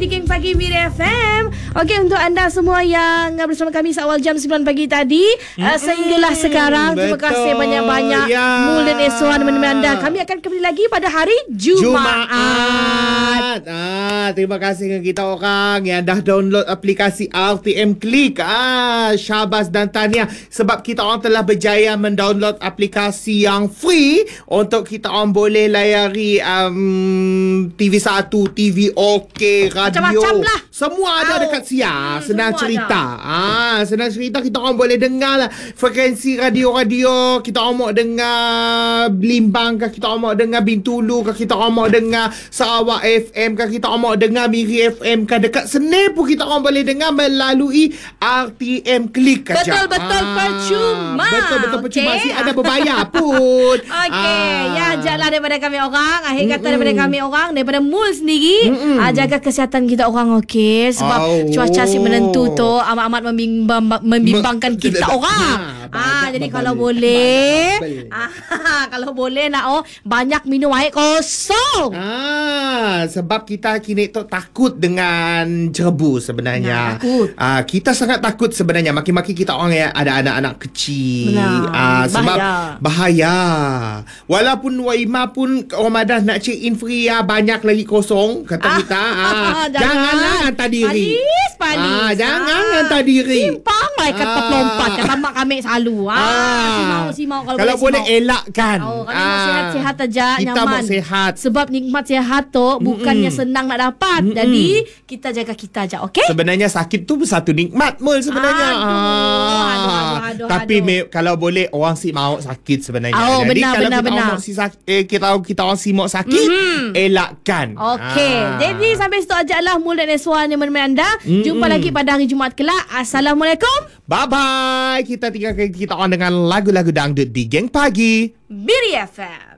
di Geng Pagi Miri FM. Okey, untuk anda semua yang bersama kami seawal jam 9 pagi tadi sehinggalah sekarang, terima kasih banyak-banyak Mul dan Eswan menemani anda. Kami akan kembali lagi pada hari Jumaat. Terima kasih dengan kita orang yang dah download aplikasi RTM Klik. Syabas dan tahniah sebab kita orang telah berjaya mendownload aplikasi yang free untuk kita orang boleh layari TV1, TV OK, radio. Macam-macam lah. Semua ada dekat Sia. Senang cerita. Senang cerita kita orang boleh dengar lah frekuensi radio-radio. Kita orang mau dengar Blimbang ke, kita orang mau dengar Bintulu ke, kita orang mau dengar Sarawak FM ke, kita orang mau dengar Miri FM ke. Dekat Senil pun kita orang boleh dengar melalui RTM Klik aja. Betul-betul percuma. Betul-betul percuma. Ada berbayar pun. Okey, ya ajaklah daripada kami orang. Akhir kata daripada kami orang, daripada Mul sendiri, jaga kesihatan kita orang, okey? Sebab cuaca si menentu tu amat-amat membimbangkan kita orang. Jadi kalau boleh, kalau boleh nak banyak minum air kosong. Sebab kita kini tu takut dengan jerebu sebenarnya. Kita sangat takut sebenarnya. Makin-makin kita orang yang ada anak-anak kecil. Sebab bahaya. Walaupun Waima pun Ramadan nak check in free banyak lagi kosong kata kita. Janganlah hantar diri. Panis. Jangan hantar diri. Simpang lah kata pelompat. Kata mak kami selalu. Simau kalau boleh elakkan. Kalau sihat-sihat aja, kita nyaman. mau sihat. Sebab nikmat sihat tu bukannya senang nak dapat. Jadi kita jaga kita aja, okey? Sebenarnya sakit tu satu nikmat Mul sebenarnya. Aduh. Tapi kalau boleh orang si mauk sakit sebenarnya. Jadi benar. kita orang si mauk sakit, elakkan. Okey. Jadi sampai situ ajalah Mul dan Eswan yang menemani anda. Jumpa lagi pada hari Jumaat kelak. Assalamualaikum. Bye-bye. Kita tinggalkan kita orang dengan lagu-lagu dangdut di Geng Pagi Miri FM.